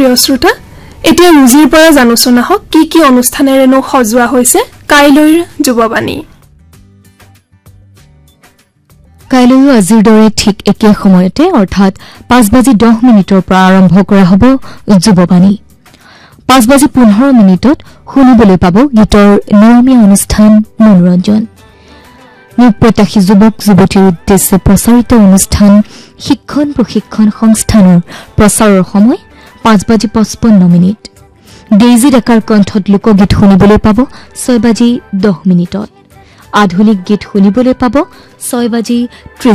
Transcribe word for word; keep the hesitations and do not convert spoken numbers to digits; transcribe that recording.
প্ৰিয় শ্ৰোতা এতিয়া ৰুজিৰ পৰা জানোচোন আহক কি কি অনুষ্ঠানেৰেনো সজোৱা হৈছে কাইলৈৰ যুৱবাণী কাইলৈও আজিৰ দৰে ঠিক একে সময়তে অৰ্থাৎ পাঁচ বাজি দহ মিনিটৰ পৰা আৰম্ভ কৰা হ'ব যুৱবাণী পাঁচ বাজি পোন্ধৰ মিনিটত শুনিবলৈ পাব গীতৰ নিয়মীয়া অনুষ্ঠান মনোৰঞ্জন নিপ্ৰত্যাশী যুৱক যুৱতীৰ উদ্দেশ্যে প্ৰচাৰিত অনুষ্ঠান শিক্ষণ প্ৰশিক্ষণ সংস্থানৰ প্ৰচাৰৰ সময় পাঁচ বাজি পঁচপন্ন মিনিট ডেইজি ডেকাৰ কণ্ঠত লোকগীত শুনিবলৈ পাব ছয় বাজি দহ মিনিটত আধুনিক গীত শুনিবলৈ পাব ছয় বাজি